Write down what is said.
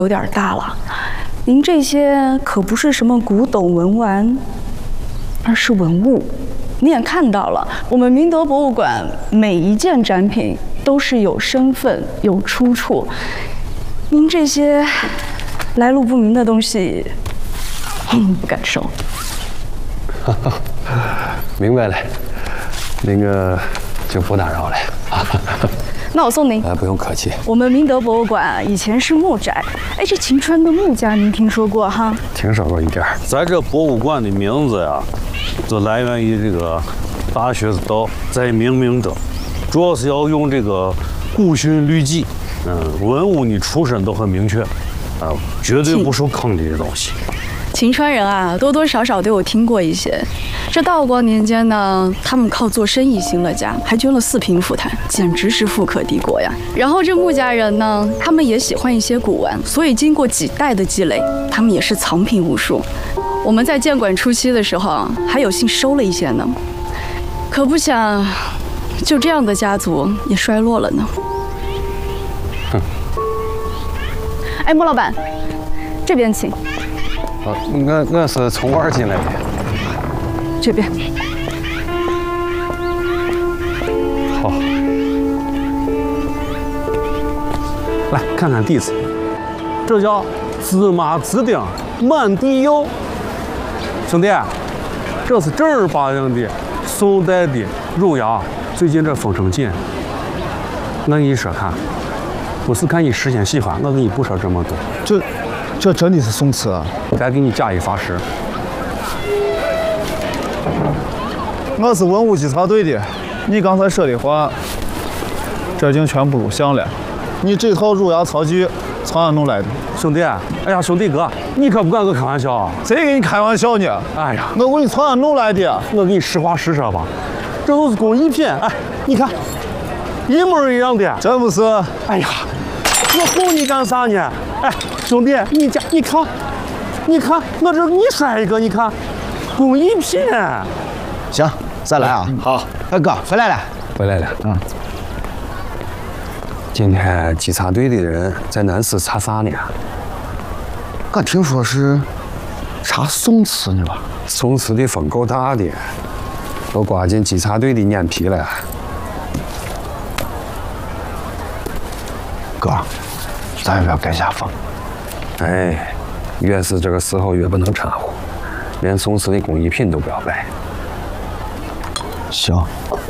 有点大了。您这些可不是什么古董文玩，而是文物。你也看到了，我们明德博物馆每一件展品都是有身份、有出处。您这些来路不明的东西，不敢收。 明白了，那个就不打扰了啊。 那我送您。 不用客气。 我们明德博物馆以前是木宅，哎，这晴川的木家您听说过哈？ 听说过一点儿。 咱这博物馆的名字呀，就来源于这个大学之道，在明明德，主要是要用这个古训律己，文物你出身都很明确，绝对不受坑的东西。 晴川人啊，多多少少都有听过一些。这道光年间呢，他们靠做生意兴了家，还捐了4平府坛，简直是富可敌国呀。然后这穆家人呢，他们也喜欢一些古玩，所以经过几代的积累，他们也是藏品无数。我们在建馆初期的时候，还有幸收了一些呢。可不想，就这样的家族也衰落了呢。哎，穆老板，这边请。 我是从外进来的。 这边。 好，来看看地址，这叫芝麻子丁满地有。兄弟，这是正儿八经的宋代的汝窑。最近这风声紧，我跟你说看，不是看你事先喜欢，我给你不说这么多。 这真的是宋瓷啊！ 再给你加一法师。 我是文物稽查队的，你刚才说的话，这已经全部录像了。你这套汝窑曹具从哪弄来的？ 兄弟，哎呀，兄弟哥，你可不敢跟我开玩笑啊！ 谁给你开玩笑呢？ 哎呀， 我问你从哪弄来的？ 我给你实话实说吧，这都是工艺品。哎，你看，一模一样的。 真不是？ 哎呀，我哄你干啥呢？哎，兄弟，你看，我这给你摔一个，你看，工艺品。 行，再来啊！ 好， 大哥回来了， 回来了。今天稽查队的人在南市查啥呢？ 我听说是查宋瓷呢吧？ 宋瓷的风够大的，都刮进稽查队的眼皮了。 哥，咱要不要改下风？ 哎，越是这个时候越不能掺和，连宋瓷的工艺品都不要摆。 行，